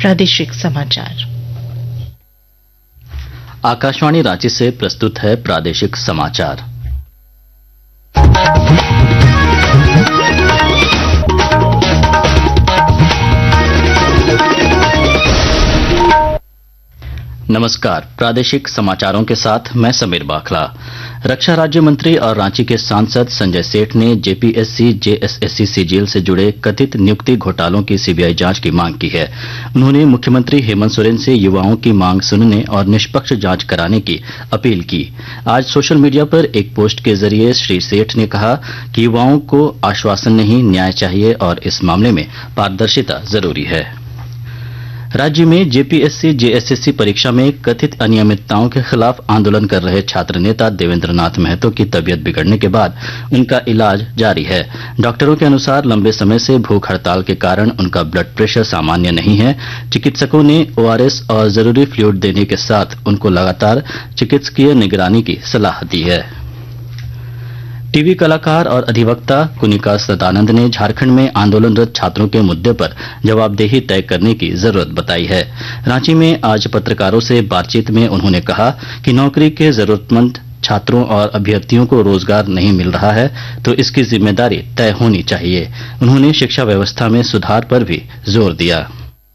प्रादेशिक समाचार। आकाशवाणी रांची से प्रस्तुत है प्रादेशिक समाचार। नमस्कार, प्रादेशिक समाचारों के साथ मैं समीर बाखला। रक्षा राज्य मंत्री और रांची के सांसद संजय सेठ ने जेपीएससी जेएसएससी सीजीएल से जुड़े कथित नियुक्ति घोटालों की सीबीआई जांच की मांग की है। उन्होंने मुख्यमंत्री हेमंत सोरेन से युवाओं की मांग सुनने और निष्पक्ष जांच कराने की अपील की। आज सोशल मीडिया पर एक पोस्ट के जरिए श्री सेठ ने कहा कि युवाओं को आश्वासन नहीं, न्याय चाहिए और इस मामले में पारदर्शिता जरूरी है। राज्य में जेपीएससी जेएसएससी परीक्षा में कथित अनियमितताओं के खिलाफ आंदोलन कर रहे छात्र नेता देवेंद्र नाथ महतो की तबीयत बिगड़ने के बाद उनका इलाज जारी है। डॉक्टरों के अनुसार लंबे समय से भूख हड़ताल के कारण उनका ब्लड प्रेशर सामान्य नहीं है। चिकित्सकों ने ओआरएस और जरूरी फ्लूइड देने के साथ उनको लगातार चिकित्सकीय निगरानी की सलाह दी है। टीवी कलाकार और अधिवक्ता कुनिका सदानंद ने झारखंड में आंदोलनरत छात्रों के मुद्दे पर जवाबदेही तय करने की जरूरत बताई है। रांची में आज पत्रकारों से बातचीत में उन्होंने कहा कि नौकरी के जरूरतमंद छात्रों और अभ्यर्थियों को रोजगार नहीं मिल रहा है तो इसकी जिम्मेदारी तय होनी चाहिए। उन्होंने शिक्षा व्यवस्था में सुधार पर भी जोर दिया।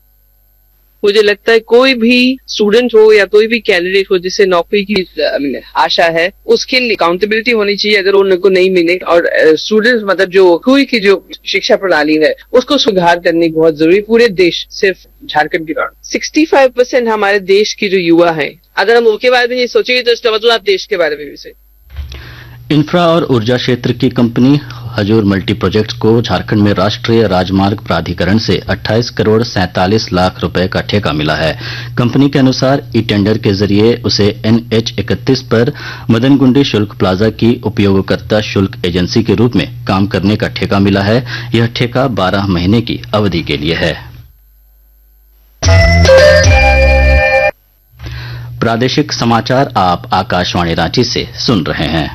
मुझे लगता है कोई भी स्टूडेंट हो या कोई भी कैंडिडेट हो जिसे नौकरी की आशा है, उसके लिए अकाउंटेबिलिटी होनी चाहिए अगर उनको नहीं मिले। और स्टूडेंट्स मतलब जो स्कूल की जो शिक्षा प्रणाली है उसको सुधार करने की बहुत जरूरी। पूरे देश, सिर्फ झारखंड की बात, 65% हमारे देश की जो युवा है, अगर हम उनके बारे में नहीं सोचेंगे तो इसका मतलब आप देश के बारे में भी सोचें। इंफ्रा और ऊर्जा क्षेत्र की कंपनी हजूर मल्टी प्रोजेक्ट्स को झारखंड में राष्ट्रीय राजमार्ग प्राधिकरण से 28 करोड़ 47 लाख रुपए का ठेका मिला है। कंपनी के अनुसार ई टेंडर के जरिए उसे NH31 पर मदनगुंडी शुल्क प्लाजा की उपयोगकर्ता शुल्क एजेंसी के रूप में काम करने का ठेका मिला है। यह ठेका 12 महीने की अवधि के लिए है। प्रादेशिक समाचार आप आकाशवाणी रांची से सुन रहे हैं।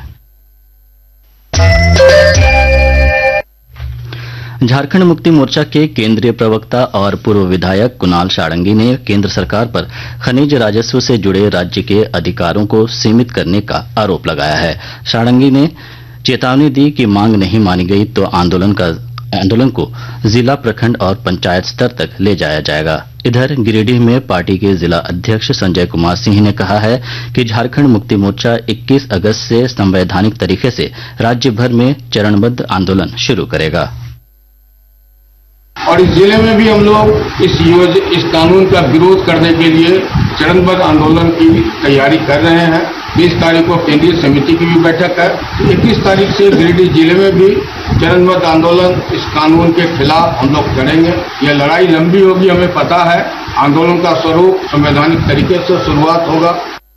झारखंड मुक्ति मोर्चा के केंद्रीय प्रवक्ता और पूर्व विधायक कुणाल सारंगी ने केंद्र सरकार पर खनिज राजस्व से जुड़े राज्य के अधिकारों को सीमित करने का आरोप लगाया है। सारंगी ने चेतावनी दी कि मांग नहीं मानी गई तो आंदोलन को जिला, प्रखंड और पंचायत स्तर तक ले जाया जाएगा। इधर गिरिडीह में पार्टी के जिला अध्यक्ष संजय कुमार सिंह ने कहा है कि झारखंड मुक्ति मोर्चा 21 अगस्त से संवैधानिक तरीके से राज्य भर में चरणबद्ध आंदोलन शुरू करेगा। और इस जिले में भी हम लोग इस कानून का विरोध करने के लिए चरणबद्ध आंदोलन की तैयारी कर रहे हैं। 20 तारीख को केंद्रीय समिति की भी बैठक है। 21 तारीख से गिरिडीह जिले में भी चरणबद्ध आंदोलन इस कानून के खिलाफ हम लोग करेंगे। यह लड़ाई लंबी होगी, हमें पता है। आंदोलन का स्वरूप संवैधानिक तरीके से शुरुआत होगा।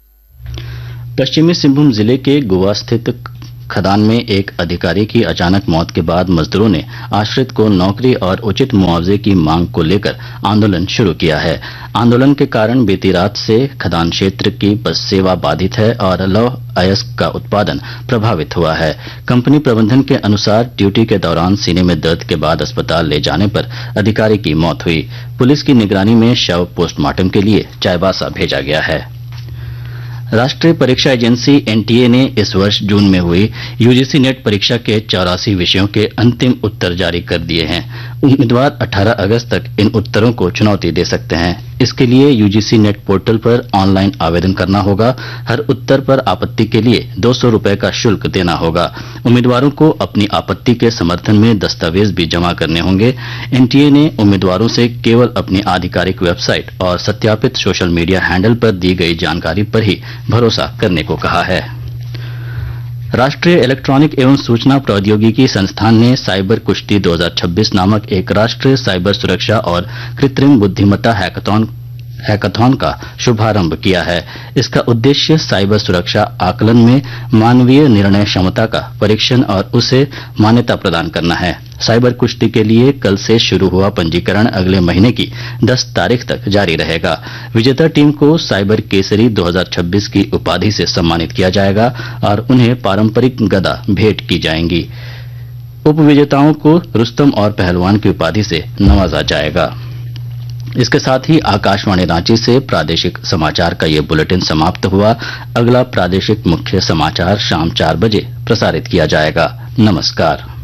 पश्चिमी सिंहभूम जिले के गोवा स्थित खदान में एक अधिकारी की अचानक मौत के बाद मजदूरों ने आश्रित को नौकरी और उचित मुआवजे की मांग को लेकर आंदोलन शुरू किया है। आंदोलन के कारण बीती रात से खदान क्षेत्र की बस सेवा बाधित है और लौह अयस्क का उत्पादन प्रभावित हुआ है। कंपनी प्रबंधन के अनुसार ड्यूटी के दौरान सीने में दर्द के बाद अस्पताल ले जाने पर अधिकारी की मौत हुई। पुलिस की निगरानी में शव पोस्टमार्टम के लिए चाईबासा भेजा गया है। राष्ट्रीय परीक्षा एजेंसी एनटीए ने इस वर्ष जून में हुई यूजीसी नेट परीक्षा के 84 विषयों के अंतिम उत्तर जारी कर दिए हैं। उम्मीदवार 18 अगस्त तक इन उत्तरों को चुनौती दे सकते हैं। इसके लिए यूजीसी नेट पोर्टल पर ऑनलाइन आवेदन करना होगा। हर उत्तर पर आपत्ति के लिए 200 रुपए का शुल्क देना होगा। उम्मीदवारों को अपनी आपत्ति के समर्थन में दस्तावेज भी जमा करने होंगे। एनटीए ने उम्मीदवारों से केवल अपनी आधिकारिक वेबसाइट और सत्यापित सोशल मीडिया हैंडल पर दी गई जानकारी पर ही भरोसा करने को कहा है। राष्ट्रीय इलेक्ट्रॉनिक एवं सूचना प्रौद्योगिकी संस्थान ने साइबर कुश्ती 2026 नामक एक राष्ट्रीय साइबर सुरक्षा और कृत्रिम बुद्धिमत्ता हैकाथॉन का शुभारंभ किया है। इसका उद्देश्य साइबर सुरक्षा आकलन में मानवीय निर्णय क्षमता का परीक्षण और उसे मान्यता प्रदान करना है। साइबर कुश्ती के लिए कल से शुरू हुआ पंजीकरण अगले महीने की 10 तारीख तक जारी रहेगा। विजेता टीम को साइबर केसरी 2026 की उपाधि से सम्मानित किया जाएगा और उन्हें पारंपरिक गदा भेंट की जाएंगी। उप विजेताओं को रुस्तम और पहलवान की उपाधि से नवाजा जाएगा। इसके साथ ही आकाशवाणी रांची से प्रादेशिक समाचार का ये बुलेटिन समाप्त हुआ। अगला प्रादेशिक मुख्य समाचार शाम 4 बजे प्रसारित किया जाएगा। नमस्कार।